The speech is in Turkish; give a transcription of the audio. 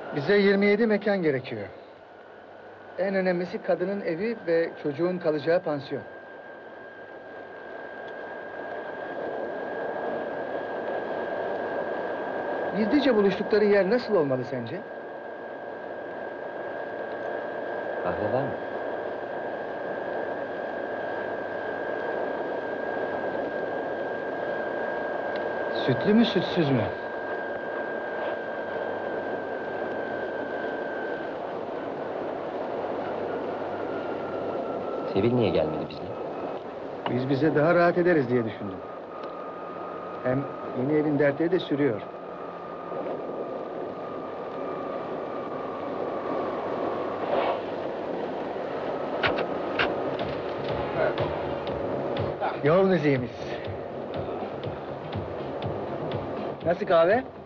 Bize 27 mekan gerekiyor. En önemlisi kadının evi ve çocuğun kalacağı pansiyon. Gizlice buluştukları yer nasıl olmalı sence? Kahve var mı? Sütlü mü, sütsüz mü? Sevil niye gelmedi bizle? Biz bize daha rahat ederiz diye düşündüm. Hem yeni evin dertleri de sürüyor. Yol müziğimiz. Nasıl kahve?